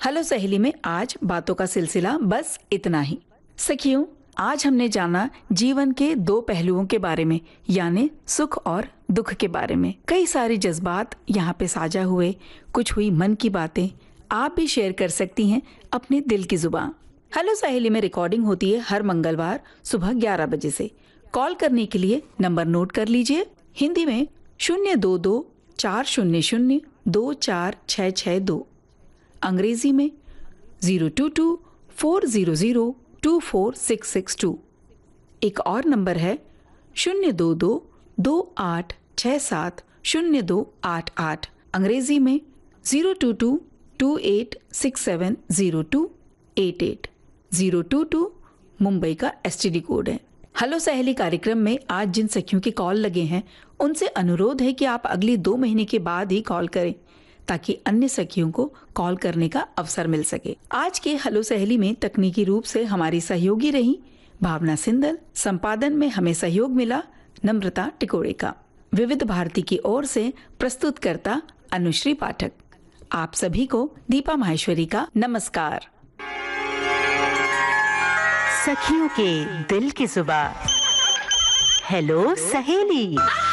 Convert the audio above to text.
Hello सहेली में आज बातों का सिलसिला बस इतना ही। सखियों, आज हमने जाना जीवन के दो पहलुओं के बारे में, यानी सुख और दुख के बारे में। कई सारे जज्बात यहाँ पे साझा हुए, कुछ हुई मन की बातें। आप भी शेयर कर सकती हैं अपने दिल की जुबान। हेलो सहेली में रिकॉर्डिंग होती है हर मंगलवार सुबह 11 बजे से। कॉल करने के लिए नंबर नोट कर लीजिए। हिंदी में 022-400-24662, अंग्रेजी में 022-400-24662। एक और नंबर है 022-2867-0288, अंग्रेजी में 022-2867-0288। 022 मुंबई का एसटीडी कोड है। हेलो सहेली कार्यक्रम में आज जिन सखियों के कॉल लगे हैं उनसे अनुरोध है कि आप अगली 2 महीने के बाद ही कॉल करें, ताकि अन्य सखियों को कॉल करने का अवसर मिल सके। आज के हेलो सहेली में तकनीकी रूप से हमारी सहयोगी रही भावना सिंदल। संपादन में हमें सहयोग मिला नम्रता टिकोड़े का। विविध भारती की ओर से प्रस्तुतकर्ता अनुश्री पाठक। आप सभी को दीपा माहेश्वरी का नमस्कार। सखियों के दिल की जुबान। हेलो सहेली।